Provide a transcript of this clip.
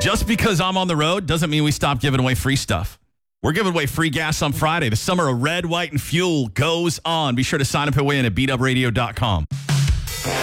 Just because I'm on the road doesn't mean we stop giving away free stuff. We're giving away free gas on Friday. The summer of red, white, and fuel goes on. Be sure to sign up and win at beatupradio.com.